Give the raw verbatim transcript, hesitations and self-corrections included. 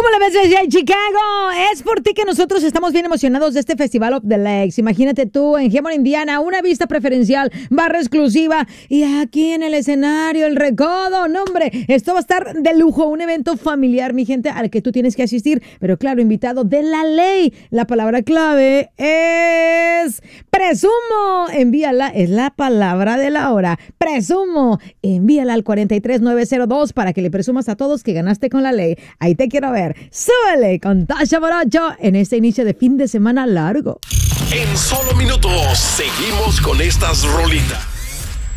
¿Cómo le ves desde Chicago? Es por ti que nosotros estamos bien emocionados de este Festival of the Lakes. Imagínate tú en Hammond, Indiana, una vista preferencial, barra exclusiva y aquí en el escenario, el recodo. No, hombre, esto va a estar de lujo, un evento familiar, mi gente, al que tú tienes que asistir, pero claro, invitado de la ley. La palabra clave es presumo. Envíala, es la palabra de la hora. Presumo. Envíala al cuatro tres nueve cero dos para que le presumas a todos que ganaste con la ley. Ahí te quiero ver. Súbele con Tasha Borocho en este inicio de fin de semana largo. En solo minutos seguimos con estas rolitas.